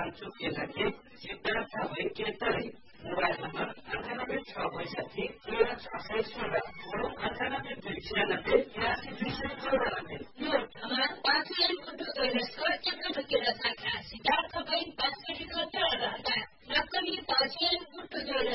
चुकिएका थिए Siddhartha वैद्यलाई mobile number 98 6 13 98 यो ठमा 5 कुटो कैलाशको 1 शाखा सिद्धार्थ बैंक बास्केटको तल